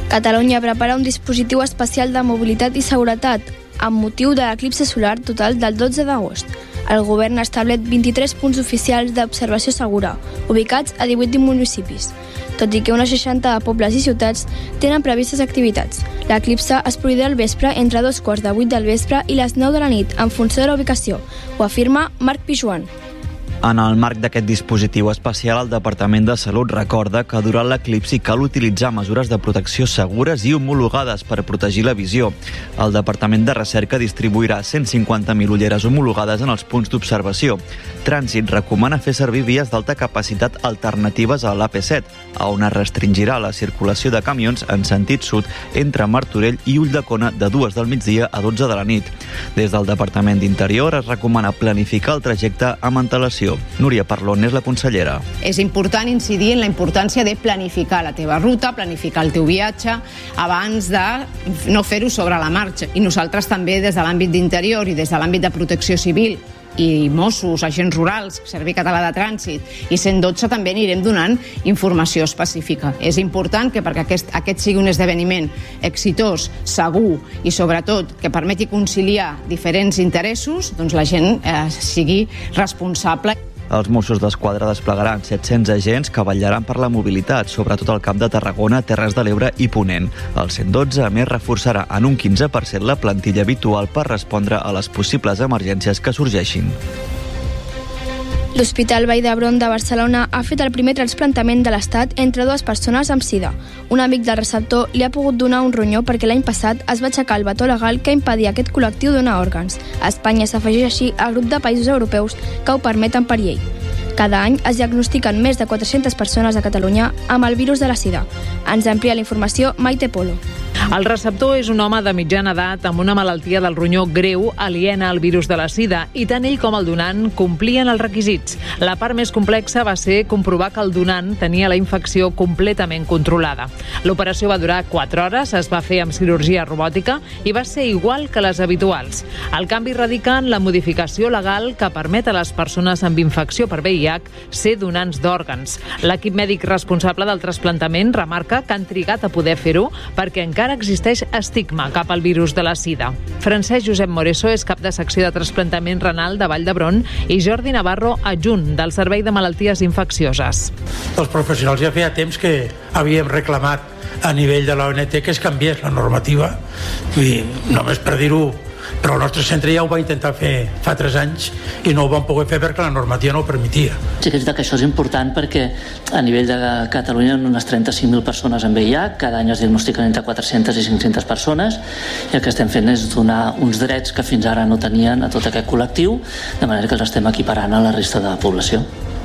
Catalunya prepara un dispositiu especial de mobilitat i seguretat amb motiu de l'eclipsi solar total del 12 d'agost. El govern ha establert 23 punts oficials d'observació segura, ubicats a 18 municipis, tot i que unes 60 de pobles i ciutats tenen previstes activitats. L'eclipse es produirà al vespre entre 2:15 del vespre i les 9 de la nit, en funció de la ubicació, ho afirma Marc Pijuan. En el marc d'aquest dispositiu especial, el Departament de Salut recorda que durant l'eclipsi cal utilitzar mesures de protecció segures i homologades per protegir la visió. El Departament de Recerca distribuirà 150.000 ulleres homologades en els punts d'observació. Trànsit recomana fer servir vies d'alta capacitat alternatives a l'AP7, on es restringirà la circulació de camions en sentit sud entre Martorell i Ulldecona de 2 del migdia a 12 de la nit. Des del Departament d'Interior es recomana planificar el trajecte amb antelació. Núria Parlon és la consellera. És important incidir en la importància de planificar la teva ruta, planificar el teu viatge, abans de no fer-ho sobre la marxa. I nosaltres també, des de l'àmbit d'Interior i des de l'àmbit de Protecció Civil i Mossos, agents rurals, Servei Català de Trànsit i 112 també anirem donant informació específica. És important que perquè aquest sigui un esdeveniment exitós, segur i sobretot que permeti conciliar diferents interessos, doncs la gent sigui responsable. Els Mossos d'Esquadra desplegaran 700 agents que vetllaran per la mobilitat, sobretot al Camp de Tarragona, Terres de l'Ebre i Ponent. El 112, a més, reforçarà en un 15% la plantilla habitual per respondre a les possibles emergències que sorgeixin. L'Hospital Vall d'Hebron de Barcelona ha fet el primer trasplantament de l'Estat entre 2 persones amb sida. Un amic del receptor li ha pogut donar un ronyó perquè l'any passat es va aixecar el vetó legal que impedia a aquest col·lectiu donar òrgans. Espanya s'afegeix així al grup de països europeus que ho permeten per llei. Cada any es diagnostiquen més de 400 persones a Catalunya amb el virus de la sida. Ens amplia la informació Maite Polo. El receptor és un home de mitjana edat amb una malaltia del ronyó greu aliena al virus de la sida i tant ell com el donant complien els requisits. La part més complexa va ser comprovar que el donant tenia la infecció completament controlada. L'operació va durar 4 hores, es va fer amb cirurgia robòtica i va ser igual que les habituals. El canvi radica en la modificació legal que permet a les persones amb infecció per VIH ser donants d'òrgans. L'equip mèdic responsable del trasplantament remarca que han trigat a poder fer-ho perquè encara existeix estigma cap al virus de la sida. Francesc Josep Moreso és cap de secció de trasplantament renal de Vall d'Hebron i Jordi Navarro, adjunt del Servei de Malalties Infeccioses. Els professionals ja feia temps que havíem reclamat a nivell de la ONT que es canviés la normativa. I només per dir-ho, però el nostre centre ja ho va intentar fer fa 3 anys i no ho vam poder fer perquè la normativa no ho permetia. Sí que és que això és important perquè a nivell de Catalunya hi ha unes 35.000 persones amb VIH, cada any es diagnostiquen entre 400 i 500 persones i el que estem fent és donar uns drets que fins ara no tenien a tot aquest col·lectiu, de manera que els estem equiparant a la resta de la població.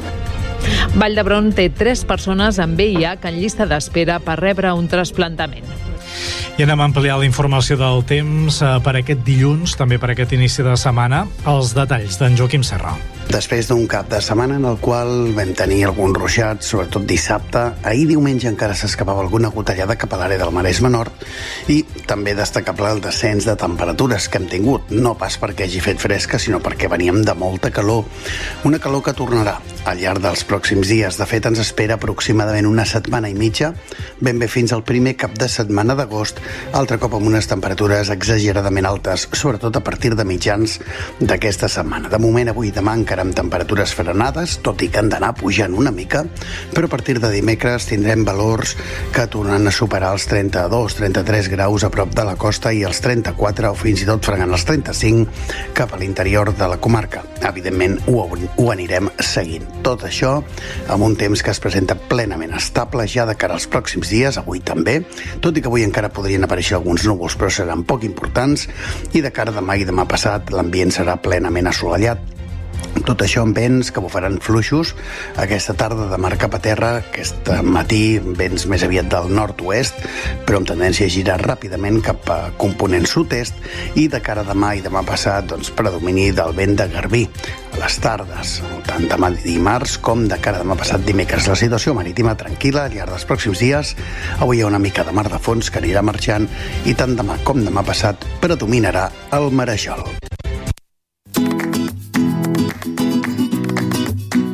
Vall d'Hebron té 3 persones amb VIH en llista d'espera per rebre un trasplantament. I anem a ampliar la informació del temps per aquest dilluns, també per aquest inici de setmana. Els detalls d'en Joaquim Serra. Després d'un cap de setmana en el qual vam tenir algun ruixat, sobretot dissabte, ahir diumenge encara s'escapava alguna gotellada cap a l'àrea del Maresme Nord i també destacable el descens de temperatures que hem tingut, no pas perquè hagi fet fresca, sinó perquè veníem de molta calor. Una calor que tornarà al llarg dels pròxims dies. De fet, ens espera aproximadament una setmana i mitja, ben bé fins al primer cap de setmana d'agost, altre cop amb unes temperatures exageradament altes, sobretot a partir de mitjans d'aquesta setmana. De moment, avui i demà encara amb temperatures frenades, tot i que han d'anar pujant una mica, però a partir de dimecres tindrem valors que tornaran a superar els 32-33 graus a prop de la costa i els 34 o fins i tot fregant els 35 cap a l'interior de la comarca. Evidentment ho anirem seguint. Tot això amb un temps que es presenta plenament estable ja de cara als pròxims dies, avui també, tot i que avui encara podrien aparèixer alguns núvols, però seran poc importants, i de cara a demà i demà passat l'ambient serà plenament assolellat. Tot això amb vents que bufaran fluixos aquesta tarda de mar cap a terra, aquest matí vents més aviat del nord-oest, però amb tendència a girar ràpidament cap a component sud-est, i de cara a demà i demà passat predomini del vent de garbí a les tardes, tant demà dimarts com de cara a demà passat dimecres. La situació marítima tranquil·la al llarg dels pròxims dies. Avui hi ha una mica de mar de fons que anirà marxant i tant demà com demà passat predominarà el marejol.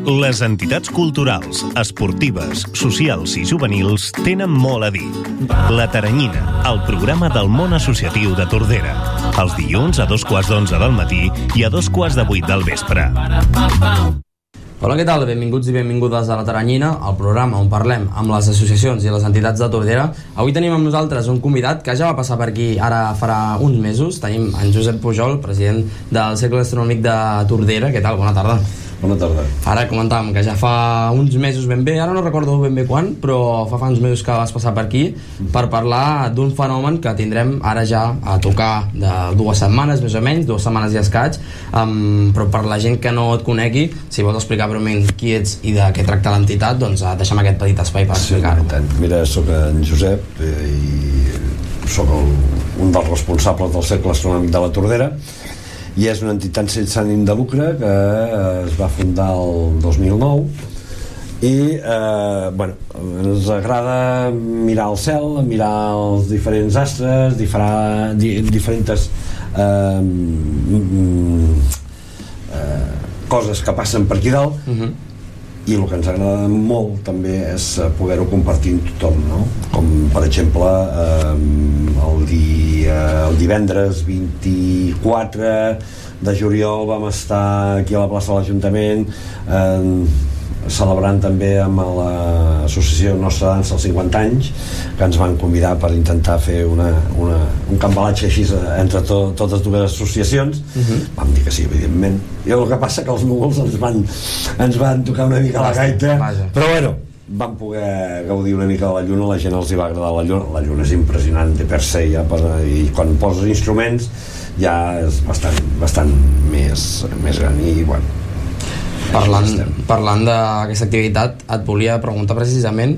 Les entitats culturals, esportives, socials i juvenils tenen molt a dir. La Taranyina, el programa del món associatiu de Tordera. Els dilluns a 2:15 del matí i a 7:45 del vespre. Hola, què tal? Benvinguts i benvingudes a La Taranyina, el programa on parlem amb les associacions i les entitats de Tordera. Avui tenim amb nosaltres un convidat que ja va passar per aquí ara farà uns mesos. Tenim en Josep Pujol, president del Cercle Astronòmic de Tordera. Què tal? Bona tarda. Bona tarda. Ara comentàvem que ja fa uns mesos ben bé, ara no recordo ben bé quan, però fa uns mesos que vas passar per aquí per parlar d'un fenomen que tindrem ara ja a tocar de 2 setmanes, més o menys, 2 setmanes i escaig, però per la gent que no et conegui, si vols explicar breument qui ets i de què tracta l'entitat, doncs deixem aquest petit espai per explicar-ho. Mira, soc en Josep i soc un dels responsables del Cercle Astronòmic de la Tordera, i és una entitat sense ànim de lucre que es va fundar el 2009 i ens agrada mirar el cel, mirar els diferents astres, diferents coses que passen per aquí dalt, i el que ens agrada molt també és poder-ho compartir amb tothom, no? Com per exemple el divendres 24 de juliol vam estar aquí a la plaça de l'Ajuntament celebrant també amb l'associació Nostra Dansa als 50 anys, que ens van convidar per intentar fer un cambalatge així entre totes dues associacions. Vam dir que sí, evidentment, i el que passa que els núvols ens van tocar una mica la gaita, però bueno, vam poder gaudir una mica de la lluna. La gent els hi va agradar la lluna és impressionant de per se, i quan poses instruments ja és bastant més gran. I bueno, parlant d'aquesta activitat, et volia preguntar precisament